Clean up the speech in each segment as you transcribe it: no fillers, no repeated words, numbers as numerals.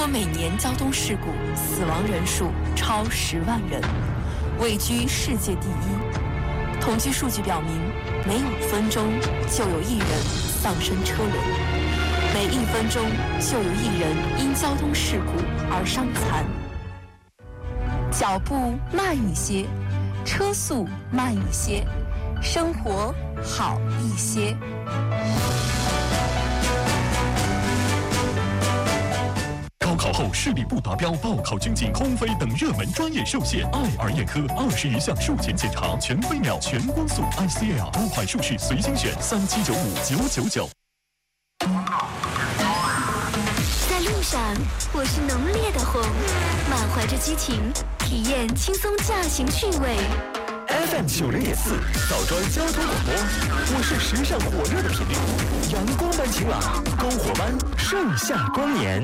国每年交通事故死亡人数超10万人，位居世界第一。统计数据表明，每5分钟就有1人丧生车轮，每1分钟就有1人因交通事故而伤残。脚步慢一些，车速慢一些，生活好一些。 高考后视力不达标、报考军警、空飞等热门专业受限，爱尔眼科20余项术前检查，全飞秒、全光速 ICL 多款术式随心选，3795-999。 在路上，我是浓烈的红，满怀着激情，体验轻松驾行趣味。 FM 90.4枣庄交通广播，我是时尚火热的频率，阳光般晴朗，篝火般盛夏光年。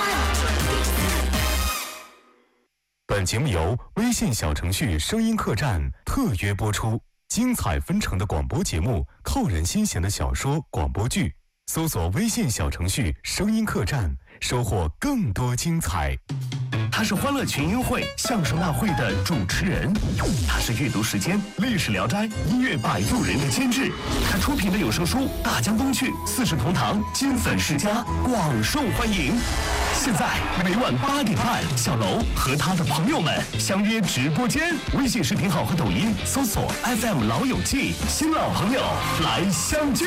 本节目由微信小程序声音客栈特约播出，精彩纷呈的广播节目，扣人心弦的小说、广播剧，搜索微信小程序声音客栈，收获更多精彩。 他是欢乐群英会、相声大会的主持人，他是阅读时间、历史聊斋、音乐摆渡人的监制，他出品的有声书《大江东去》、四世同堂、金粉世家广受欢迎。现在每晚8点半，小楼和他的朋友们相约直播间，微信视频号和抖音搜索 FM 老友记，新老朋友来相聚。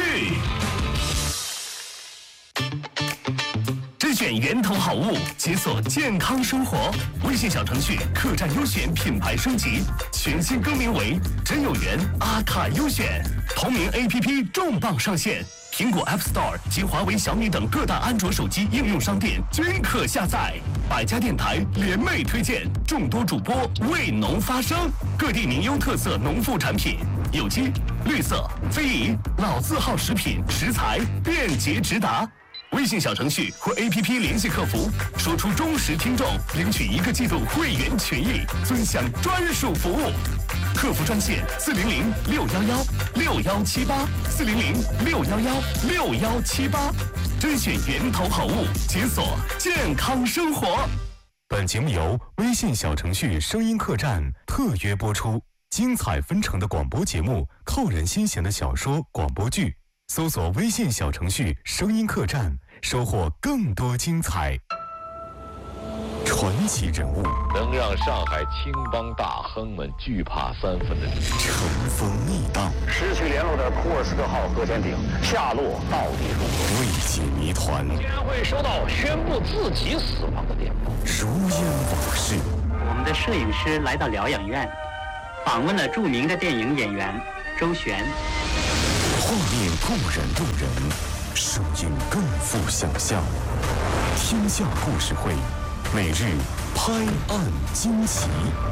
甄选源头好物，解锁健康生活。微信小程序客栈优选品牌升级，全新更名为真有缘阿卡优选。同名 APP 重磅上线，苹果 App Store 及华为、小米等各大安卓手机应用商店均可下载。百家电台联袂推荐，众多主播为农发声，各地名优特色农副产品，有机、绿色、非遗、老字号食品食材便捷直达。微信小程序或 APP 联系客服，说出忠实听众，领取1个季度会员权益，尊享专属服务。客服专线400-611-6178，400-611-6178，甄选源头好物，解锁健康生活。 本节目由微信小程序声音客栈特约播出，精彩纷呈的广播节目，扣人心弦的小说、广播剧，搜索微信小程序声音客栈，收获更多精彩。传奇人物， 能让上海青帮大亨们惧怕3分的乘风逆荡， 失去联络的库尔斯克号核潜艇下落到底如何？ 未解谜团， 竟然会收到宣布自己死亡的电报， 如烟往事。 我们的摄影师来到疗养院，访问了著名的电影演员周璇。 画面固然动人，声音更富想象。天下故事会，每日拍案惊奇。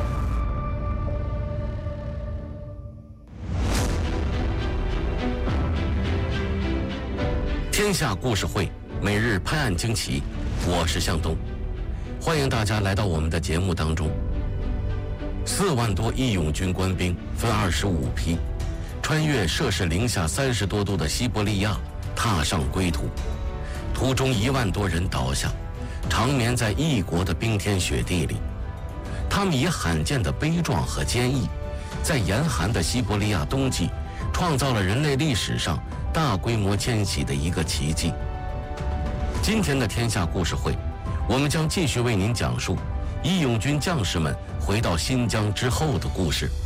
天下故事会，每日拍案惊奇，我是向东，欢迎大家来到我们的节目当中。4万多义勇军官兵分25批，穿越摄氏零下30多度的西伯利亚，踏上归途。途中1万多人倒下，长眠在异国的冰天雪地里。他们以罕见的悲壮和坚毅，在严寒的西伯利亚冬季，创造了人类历史上大规模迁徙的一个奇迹。今天的天下故事会，我们将继续为您讲述义勇军将士们回到新疆之后的故事。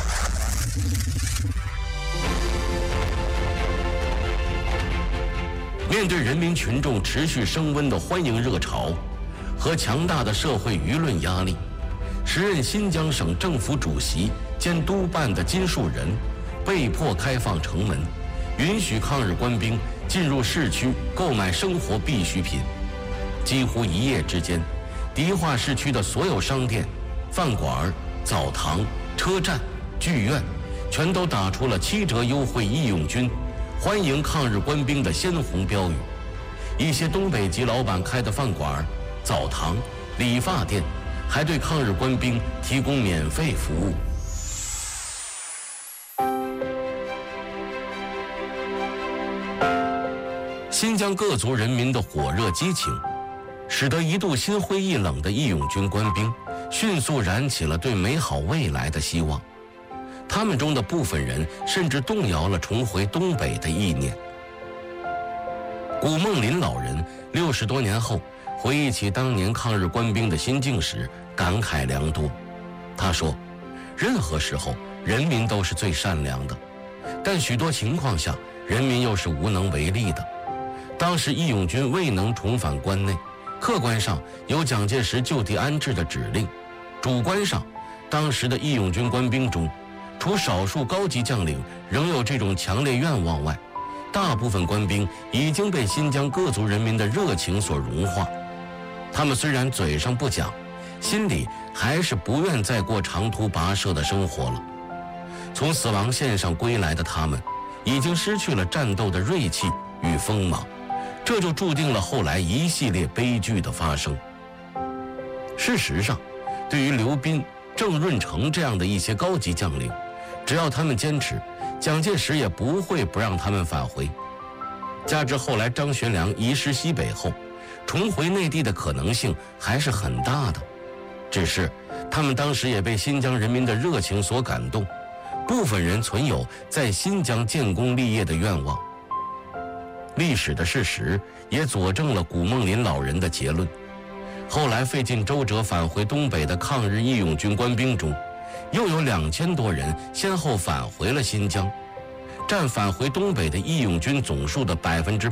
面对人民群众持续升温的欢迎热潮和强大的社会舆论压力，时任新疆省政府主席兼督办的金树人被迫开放城门，允许抗日官兵进入市区购买生活必需品。几乎一夜之间，迪化市区的所有商店、饭馆、澡堂、车站、剧院全都打出了7折优惠义勇军欢迎抗日官兵的鲜红标语。一些东北籍老板开的饭馆、澡堂、理发店还对抗日官兵提供免费服务。新疆各族人民的火热激情使得一度心灰意冷的义勇军官兵迅速燃起了对美好未来的希望。他们中的部分人甚至动摇了重回东北的意念。古孟林老人60多年后回忆起当年抗日官兵的心境时，感慨良多。他说，任何时候人民都是最善良的，但许多情况下人民又是无能为力的。当时义勇军未能重返关内，客观上有蒋介石就地安置的指令，主观上当时的义勇军官兵中，除少数高级将领仍有这种强烈愿望外，大部分官兵已经被新疆各族人民的热情所融化。他们虽然嘴上不讲，心里还是不愿再过长途跋涉的生活了。从死亡线上归来的他们，已经失去了战斗的锐气与锋芒，这就注定了后来一系列悲剧的发生。事实上，对于刘斌、郑润成这样的一些高级将领，只要他们坚持，蒋介石也不会不让他们返回。加之后来张学良移师西北后，重回内地的可能性还是很大的。只是他们当时也被新疆人民的热情所感动，部分人存有在新疆建功立业的愿望。历史的事实也佐证了古孟林老人的结论。后来费尽周折返回东北的抗日义勇军官兵中，又有2000多人先后返回了新疆，占返回东北的义勇军总数的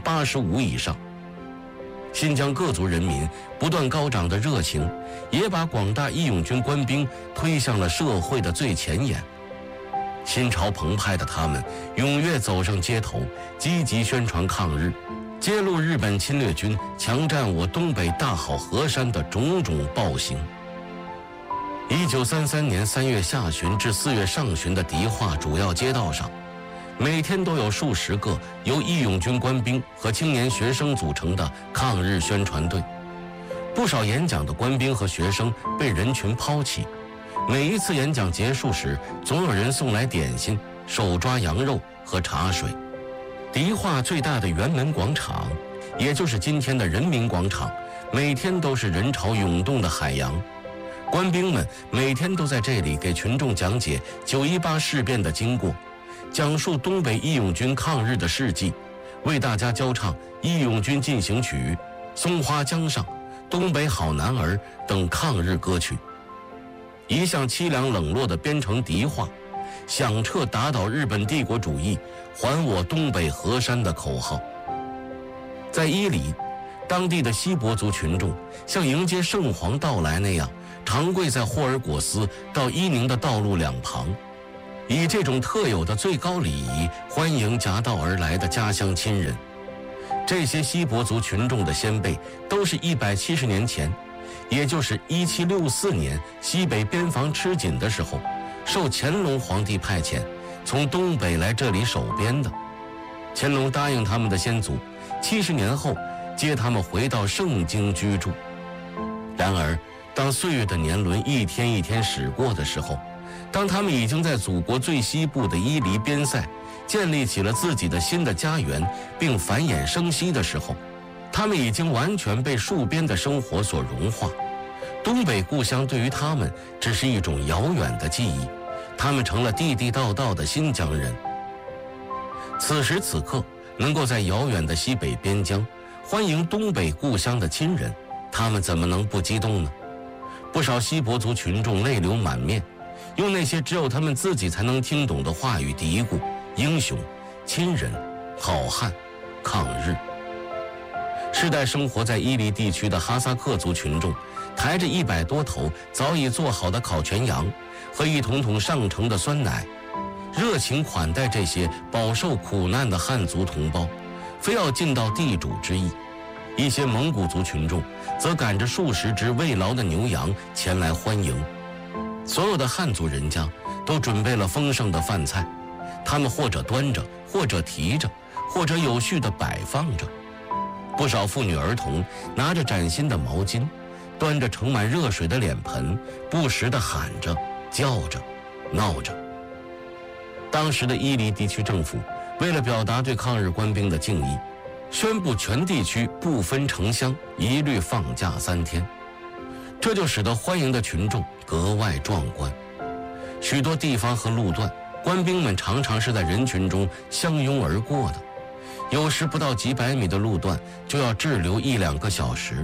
85%以上。新疆各族人民不断高涨的热情，也把广大义勇军官兵推向了社会的最前沿。心潮澎湃的他们踊跃走上街头，积极宣传抗日，揭露日本侵略军强占我东北大好河山的种种暴行。1933年3月下旬至4月上旬的迪化主要街道上，每天都有数十个由义勇军官兵和青年学生组成的抗日宣传队。不少演讲的官兵和学生被人群抛弃，每一次演讲结束时，总有人送来点心、手抓羊肉和茶水。迪化最大的辕门广场，也就是今天的人民广场，每天都是人潮涌动的海洋。官兵们每天都在这里给群众讲解9·18事变的经过，讲述东北义勇军抗日的事迹，为大家教唱《义勇军进行曲》《松花江上》《东北好男儿》等抗日歌曲。一向凄凉冷落的边城迪化，响彻打倒日本帝国主义、还我东北河山的口号。在伊犁，当地的锡伯族群众像迎接圣皇到来那样，长跪在霍尔果斯到伊宁的道路两旁，以这种特有的最高礼仪欢迎夹道而来的家乡亲人。这些锡伯族群众的先辈都是170年前，也就是1764年西北边防吃紧的时候，受乾隆皇帝派遣从东北来这里守边的。乾隆答应他们的先祖70年后接他们回到盛京居住。然而当岁月的年轮一天一天驶过的时候，当他们已经在祖国最西部的伊犁边塞建立起了自己的新的家园并繁衍生息的时候，他们已经完全被戍边的生活所融化。东北故乡对于他们只是一种遥远的记忆，他们成了地地道道的新疆人。此时此刻，能够在遥远的西北边疆欢迎东北故乡的亲人，他们怎么能不激动呢？不少锡伯族群众泪流满面，用那些只有他们自己才能听懂的话语嘀咕：英雄、亲人、好汉、抗日。世代生活在伊犁地区的哈萨克族群众，抬着100多头早已做好的烤全羊和一桶桶上乘的酸奶，热情款待这些饱受苦难的汉族同胞，非要尽到地主之谊。一些蒙古族群众则赶着数十只喂劳的牛羊前来欢迎。所有的汉族人家都准备了丰盛的饭菜，他们或者端着，或者提着，或者有序地摆放着。不少妇女儿童拿着崭新的毛巾，端着盛满热水的脸盆，不时地喊着、叫着、闹着。当时的伊犁地区政府为了表达对抗日官兵的敬意， 宣布全地区不分城乡一律放假3天，这就使得欢迎的群众格外壮观。许多地方和路段，官兵们常常是在人群中相拥而过的，有时不到几百米的路段就要滞留1-2个小时。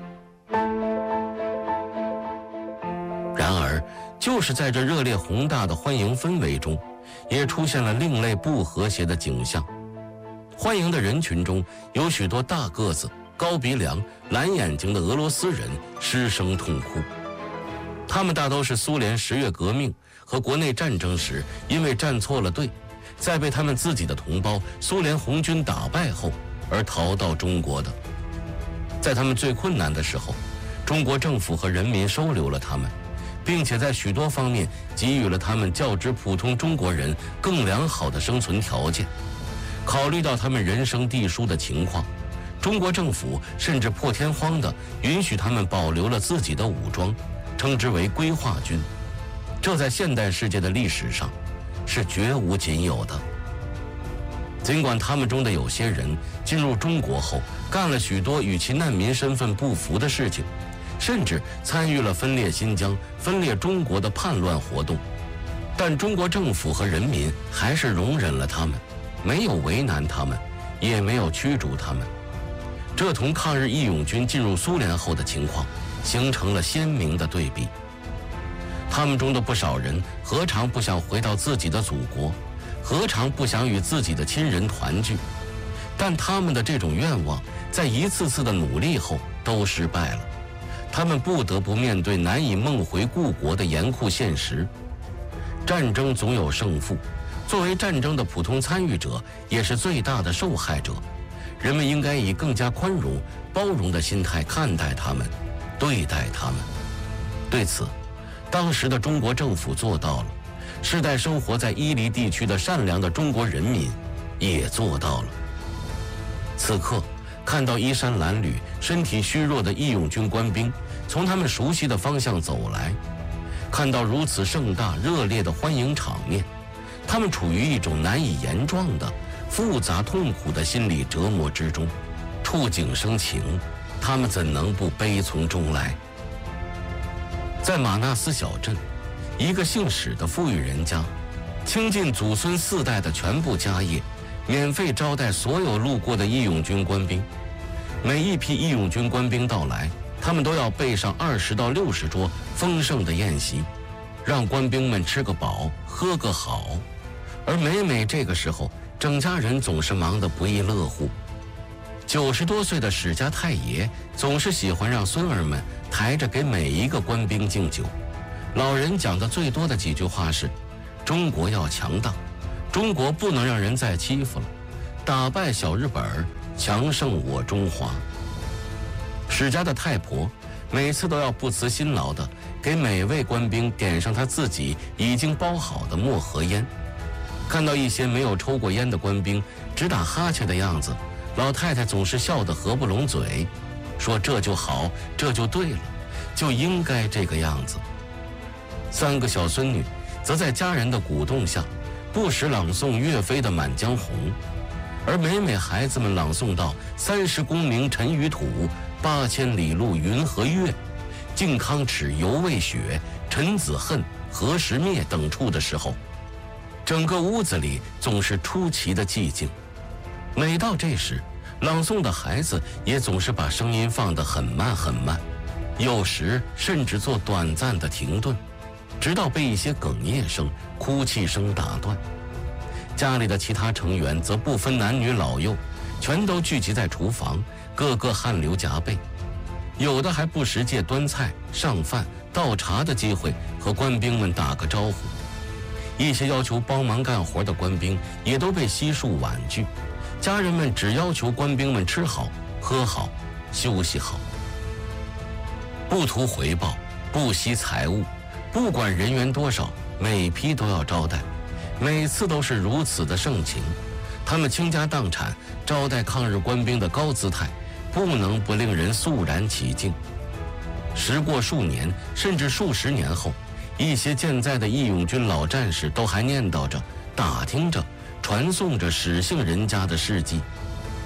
然而，就是在这热烈宏大的欢迎氛围中，也出现了另类不和谐的景象。欢迎的人群中有许多大个子、高鼻梁、蓝眼睛的俄罗斯人失声痛哭。他们大都是苏联10月革命和国内战争时因为站错了队，在被他们自己的同胞苏联红军打败后而逃到中国的。在他们最困难的时候，中国政府和人民收留了他们，并且在许多方面给予了他们较之普通中国人更良好的生存条件。考虑到他们人生地疏的情况，中国政府甚至破天荒地允许他们保留了自己的武装，称之为规划军。这在现代世界的历史上是绝无仅有的。尽管他们中的有些人进入中国后干了许多与其难民身份不符的事情，甚至参与了分裂新疆、分裂中国的叛乱活动，但中国政府和人民还是容忍了他们，没有为难他们，也没有驱逐他们。这同抗日义勇军进入苏联后的情况形成了鲜明的对比。他们中的不少人何尝不想回到自己的祖国，何尝不想与自己的亲人团聚？但他们的这种愿望在一次次的努力后都失败了，他们不得不面对难以梦回故国的严酷现实。战争总有胜负，作为战争的普通参与者，也是最大的受害者。人们应该以更加宽容、包容的心态看待他们，对待他们。对此，当时的中国政府做到了，世代生活在伊犁地区的善良的中国人民也做到了。此刻，看到衣衫褴褛、身体虚弱的义勇军官兵从他们熟悉的方向走来，看到如此盛大热烈的欢迎场面，他们处于一种难以言状的复杂痛苦的心理折磨之中，触景生情，他们怎能不悲从中来？在马纳斯小镇，一个姓史的富裕人家，倾尽祖孙4代的全部家业，免费招待所有路过的义勇军官兵。每一批义勇军官兵到来，他们都要备上20到60桌丰盛的宴席，让官兵们吃个饱，喝个好。而每这个时候，整家人总是忙得不亦乐乎。90多岁的史家太爷总是喜欢让孙儿们抬着给每一个官兵敬酒。老人讲的最多的几句话是：中国要强大，中国不能让人再欺负了，打败小日本，强盛我中华。史家的太婆每次都要不辞辛劳地给每位官兵点上他自己已经包好的墨盒烟。看到一些没有抽过烟的官兵直打哈欠的样子，老太太总是笑得合不拢嘴，说这就好，这就对了，就应该这个样子。3个小孙女则在家人的鼓动下不时朗诵岳飞的《满江红》，而每孩子们朗诵到30功名尘与土，8000里路云和月，靖康耻犹未雪，陈子恨何时灭等处的时候，整个屋子里总是出奇的寂静。每到这时，朗诵的孩子也总是把声音放得很慢很慢，有时甚至做短暂的停顿，直到被一些哽咽声、哭泣声打断。家里的其他成员则不分男女老幼，全都聚集在厨房，个个汗流浃背，有的还不时借端菜、上饭、倒茶的机会和官兵们打个招呼。一些要求帮忙干活的官兵也都被悉数婉拒，家人们只要求官兵们吃好、喝好、休息好，不图回报，不惜财物，不管人员多少，每批都要招待，每次都是如此的盛情。他们倾家荡产招待抗日官兵的高姿态，不能不令人肃然起敬。时过数年，甚至数十年后，一些健在的义勇军老战士都还念叨着、打听着、传颂着史姓人家的事迹。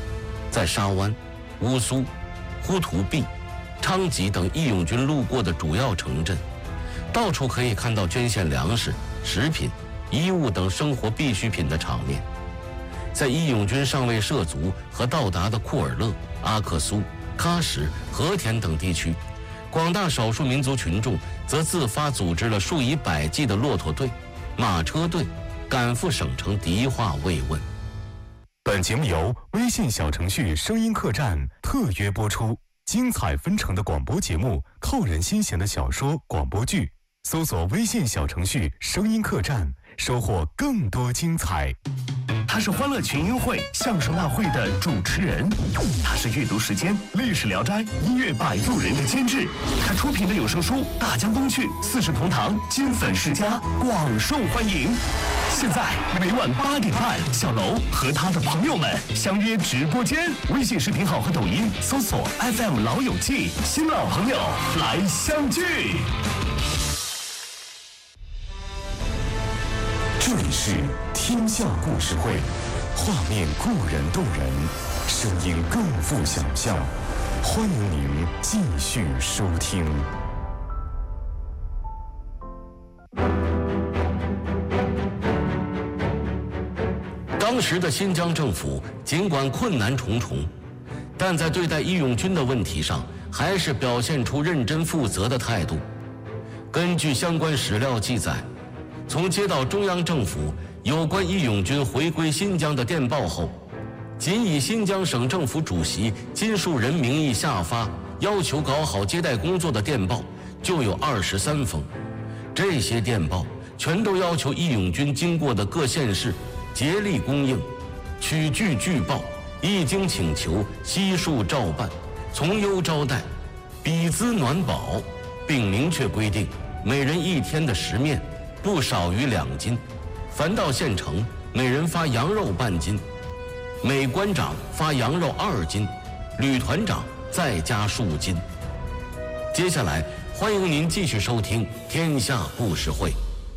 在沙湾、乌苏、呼图壁、昌吉等义勇军路过的主要城镇，到处可以看到捐献粮食、食品、衣物等生活必需品的场面。在义勇军尚未涉足和到达的库尔勒、阿克苏、喀什、和田等地区，广大少数民族群众则自发组织了数以百计的骆驼队、马车队，赶赴省城敌化慰问。 本节目由微信小程序声音客栈特约播出，精彩纷呈的广播节目，扣人心弦的小说广播剧，搜索微信小程序声音客栈，收获更多精彩。 他是欢乐群英会相声大会的主持人，他是阅读时间、历史聊斋、音乐摆渡人的监制，他出品的有声书《大江东去》《四世同堂》金粉世家广受欢迎。现在每晚8点半，小楼和他的朋友们相约直播间，微信视频号和抖音搜索 FM 老友记，新老朋友来相聚。 这里是天下故事会，画面固然动人，声音更富想象。欢迎您继续收听。 当时的新疆政府尽管困难重重，但在对待义勇军的问题上，还是表现出认真负责的态度。根据相关史料记载，从接到中央政府有关义勇军回归新疆的电报后，仅以新疆省政府主席金树人名义下发要求搞好接待工作的电报就有23封。这些电报全都要求义勇军经过的各县市竭力供应，曲据具报，一经请求悉数照办，从优招待，比资暖饱，并明确规定每人1天的食面不少于2斤，凡到县城，每人发羊肉半斤，每官长发羊肉2斤，旅团长再加数斤。接下来，欢迎您继续收听《天下故事会》。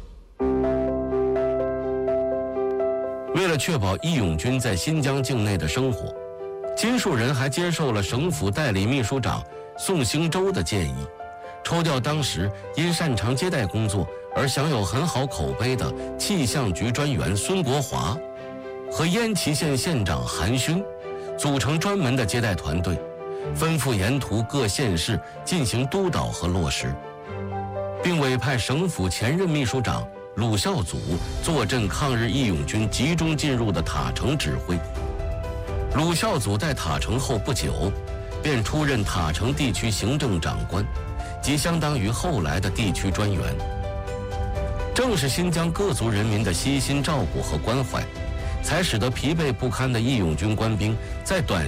为了确保义勇军在新疆境内的生活，金树人还接受了省府代理秘书长宋兴洲的建议，抽调当时因擅长接待工作而享有很好口碑的气象局专员孙国华和燕齐县县长韩勋，组成专门的接待团队，吩咐沿途各县市进行督导和落实，并委派省府前任秘书长鲁孝祖坐镇抗日义勇军集中进入的塔城指挥。鲁孝祖在塔城后不久，便出任塔城地区行政长官，即相当于后来的地区专员。正是新疆各族人民的悉心照顾和关怀，才使得疲惫不堪的义勇军官兵在短